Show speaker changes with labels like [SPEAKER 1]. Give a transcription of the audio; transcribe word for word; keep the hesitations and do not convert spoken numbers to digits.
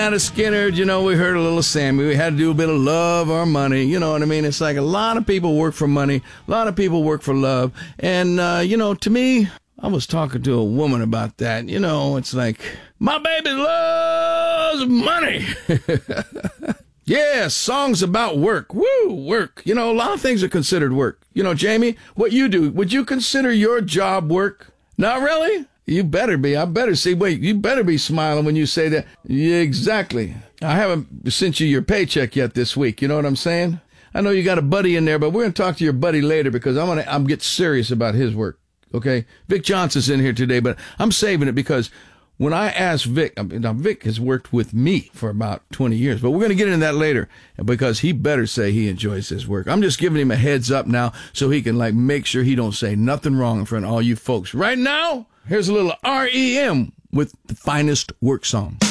[SPEAKER 1] Out of Skinner, you know, we heard a little Sammy. We had to do a bit of love or money. You know what I mean? It's like a lot of people work for money. A lot of people work for love. And, uh, you know, to me, I was talking to a woman about that. You know, it's like, my baby loves money. Yeah, songs about work. Woo, work. You know, a lot of things are considered work. You know, Jamie, what you do, would you consider your job work? Not really? You better be. I better see. Wait, you better be smiling when you say that. Yeah, exactly. I haven't sent you your paycheck yet this week. You know what I'm saying? I know you got a buddy in there, but we're going to talk to your buddy later because I'm going to I'm get serious about his work. Okay? Vic Johnson's in here today, but I'm saving it because when I asked Vic, I mean, now Vic has worked with me for about twenty years, but we're going to get into that later because he better say he enjoys his work. I'm just giving him a heads up now so he can like make sure he don't say nothing wrong in front of all you folks. Right now, here's a little R E M with the finest work song.